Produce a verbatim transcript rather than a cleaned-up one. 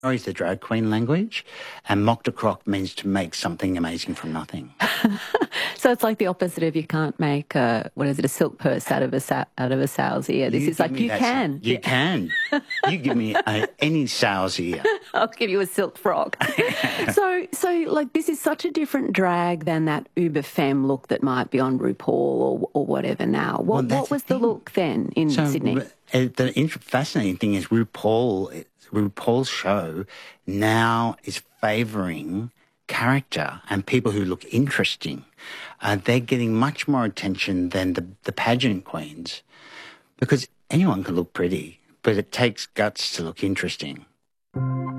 is the drag queen language, and mok de croc means to make something amazing from nothing. So it's like the opposite of you can't make a, what is it, a silk purse out of a sa- out of a sow's ear. This You is give like me you that can. s- You can. You give me a, any sow's ear. I'll give you a silk frock. so, so like this is such a different drag than that uber femme look that might be on RuPaul or, or whatever now. What, Well, that's what was the the thing. look then in So Sydney? Ru- uh, the int- fascinating thing is RuPaul, RuPaul's show now is favouring character and people who look interesting. Uh, they're getting much more attention than the, the pageant queens, because anyone can look pretty, but it takes guts to look interesting.